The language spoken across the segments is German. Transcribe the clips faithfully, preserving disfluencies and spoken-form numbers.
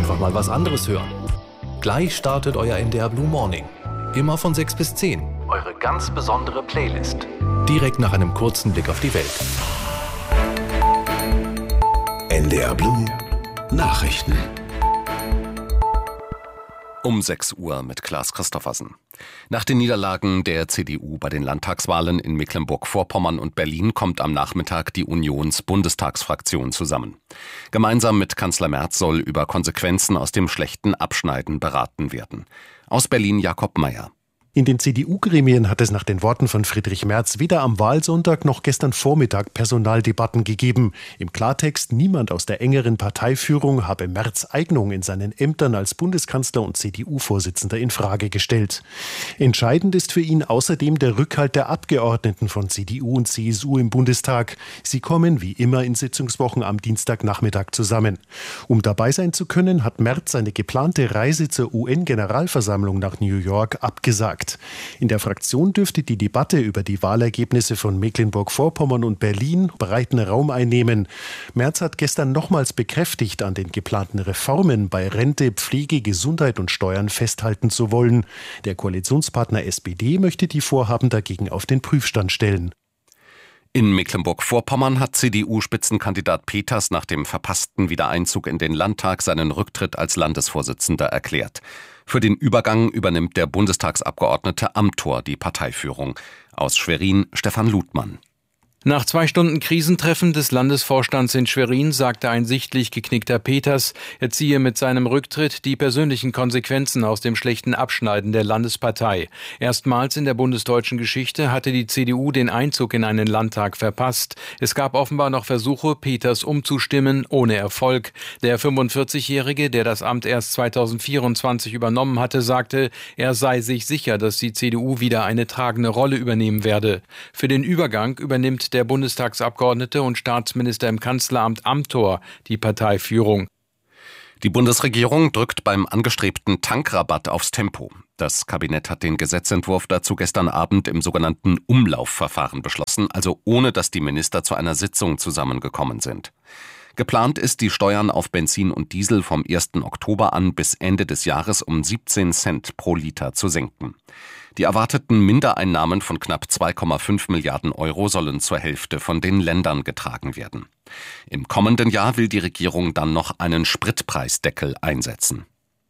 einfach mal was anderes hören. Gleich startet euer N D R Blue Morning. Immer von sechs bis zehn. Eure ganz besondere Playlist. Direkt nach einem kurzen Blick auf die Welt. N D R Blue Nachrichten. Um sechs Uhr mit Klaas Christoffersen. Nach den Niederlagen der C D U bei den Landtagswahlen in Mecklenburg-Vorpommern und Berlin kommt am Nachmittag die Unions-Bundestagsfraktion zusammen. Gemeinsam mit Kanzler Merz soll über Konsequenzen aus dem schlechten Abschneiden beraten werden. Aus Berlin Jakob Meyer. In den C D U-Gremien hat es nach den Worten von Friedrich Merz weder am Wahlsonntag noch gestern Vormittag Personaldebatten gegeben. Im Klartext, niemand aus der engeren Parteiführung habe Merz' Eignung in seinen Ämtern als Bundeskanzler und C D U-Vorsitzender in Frage gestellt. Entscheidend ist für ihn außerdem der Rückhalt der Abgeordneten von C D U und C S U im Bundestag. Sie kommen wie immer in Sitzungswochen am Dienstagnachmittag zusammen. Um dabei sein zu können, hat Merz seine geplante Reise zur U N-Generalversammlung nach New York abgesagt. In der Fraktion dürfte die Debatte über die Wahlergebnisse von Mecklenburg-Vorpommern und Berlin breiten Raum einnehmen. Merz hat gestern nochmals bekräftigt, an den geplanten Reformen bei Rente, Pflege, Gesundheit und Steuern festhalten zu wollen. Der Koalitionspartner S P D möchte die Vorhaben dagegen auf den Prüfstand stellen. In Mecklenburg-Vorpommern hat C D U-Spitzenkandidat Peters nach dem verpassten Wiedereinzug in den Landtag seinen Rücktritt als Landesvorsitzender erklärt. Für den Übergang übernimmt der Bundestagsabgeordnete Amthor die Parteiführung. Aus Schwerin Stefan Ludmann. Nach zwei Stunden Krisentreffen des Landesvorstands in Schwerin sagte ein sichtlich geknickter Peters, er ziehe mit seinem Rücktritt die persönlichen Konsequenzen aus dem schlechten Abschneiden der Landespartei. Erstmals in der bundesdeutschen Geschichte hatte die C D U den Einzug in einen Landtag verpasst. Es gab offenbar noch Versuche, Peters umzustimmen, ohne Erfolg. Der fünfundvierzigjährige, der das Amt erst zweitausendvierundzwanzig übernommen hatte, sagte, er sei sich sicher, dass die C D U wieder eine tragende Rolle übernehmen werde. Für den Übergang übernimmt der Bundestagsabgeordnete und Staatsminister im Kanzleramt Amthor die Parteiführung. Die Bundesregierung drückt beim angestrebten Tankrabatt aufs Tempo. Das Kabinett hat den Gesetzentwurf dazu gestern Abend im sogenannten Umlaufverfahren beschlossen, also ohne dass die Minister zu einer Sitzung zusammengekommen sind. Geplant ist, die Steuern auf Benzin und Diesel vom ersten Oktober an bis Ende des Jahres um siebzehn Cent pro Liter zu senken. Die erwarteten Mindereinnahmen von knapp zwei Komma fünf Milliarden Euro sollen zur Hälfte von den Ländern getragen werden. Im kommenden Jahr will die Regierung dann noch einen Spritpreisdeckel einsetzen.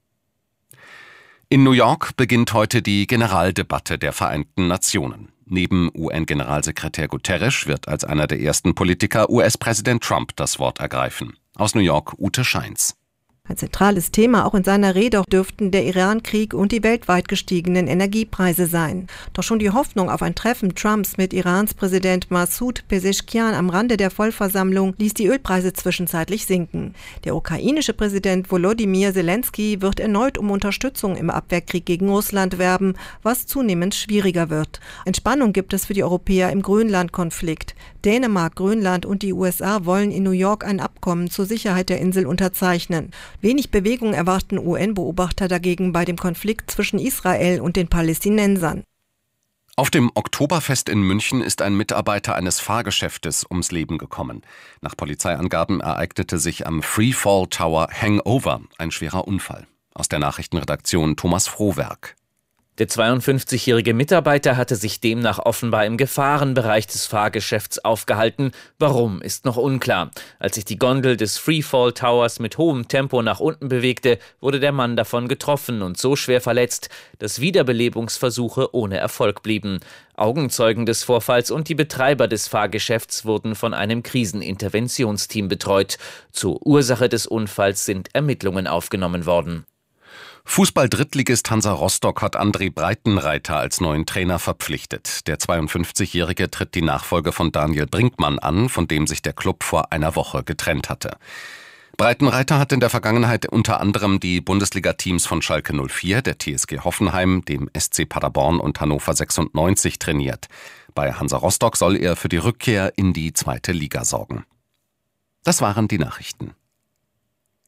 In New York beginnt heute die Generaldebatte der Vereinten Nationen. Neben U N-Generalsekretär Guterres wird als einer der ersten Politiker U S-Präsident Trump das Wort ergreifen. Aus New York Ute Scheins. Ein zentrales Thema auch in seiner Rede dürften der Iran-Krieg und die weltweit gestiegenen Energiepreise sein. Doch schon die Hoffnung auf ein Treffen Trumps mit Irans Präsident Massoud Pezeshkian am Rande der Vollversammlung ließ die Ölpreise zwischenzeitlich sinken. Der ukrainische Präsident Volodymyr Zelensky wird erneut um Unterstützung im Abwehrkrieg gegen Russland werben, was zunehmend schwieriger wird. Entspannung gibt es für die Europäer im Grönland-Konflikt. Dänemark, Grönland und die U S A wollen in New York ein Abkommen zur Sicherheit der Insel unterzeichnen. Wenig Bewegung erwarten U N-Beobachter dagegen bei dem Konflikt zwischen Israel und den Palästinensern. Auf dem Oktoberfest in München ist ein Mitarbeiter eines Fahrgeschäftes ums Leben gekommen. Nach Polizeiangaben ereignete sich am Freefall Tower Hangover ein schwerer Unfall. Aus der Nachrichtenredaktion Thomas Frohwerk. Der zweiundfünfzigjährige Mitarbeiter hatte sich demnach offenbar im Gefahrenbereich des Fahrgeschäfts aufgehalten. Warum, ist noch unklar. Als sich die Gondel des Freefall Towers mit hohem Tempo nach unten bewegte, wurde der Mann davon getroffen und so schwer verletzt, dass Wiederbelebungsversuche ohne Erfolg blieben. Augenzeugen des Vorfalls und die Betreiber des Fahrgeschäfts wurden von einem Kriseninterventionsteam betreut. Zur Ursache des Unfalls sind Ermittlungen aufgenommen worden. Fußball-Drittligist Hansa Rostock hat André Breitenreiter als neuen Trainer verpflichtet. Der zweiundfünfzigjährige tritt die Nachfolge von Daniel Brinkmann an, von dem sich der Klub vor einer Woche getrennt hatte. Breitenreiter hat in der Vergangenheit unter anderem die Bundesliga-Teams von Schalke null vier, der T S G Hoffenheim, dem S C Paderborn und Hannover sechsundneunzig trainiert. Bei Hansa Rostock soll er für die Rückkehr in die zweite Liga sorgen. Das waren die Nachrichten.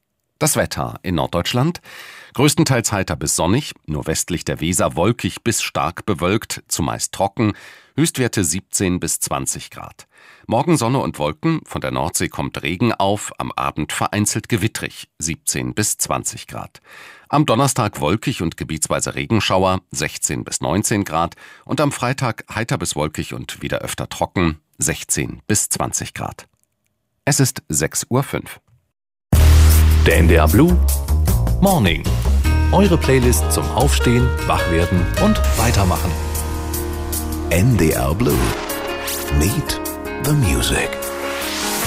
Das Wetter in Norddeutschland: größtenteils heiter bis sonnig, nur westlich der Weser wolkig bis stark bewölkt, zumeist trocken, Höchstwerte siebzehn bis zwanzig Grad. Morgen Sonne und Wolken, von der Nordsee kommt Regen auf, am Abend vereinzelt gewittrig, siebzehn bis zwanzig Grad. Am Donnerstag wolkig und gebietsweise Regenschauer, sechzehn bis neunzehn Grad, und am Freitag heiter bis wolkig und wieder öfter trocken, sechzehn bis zwanzig Grad. Es ist sechs Uhr fünf. Der N D R Blue Morning. Eure Playlist zum Aufstehen, Wachwerden und Weitermachen. N D R Blue. Meet the Music.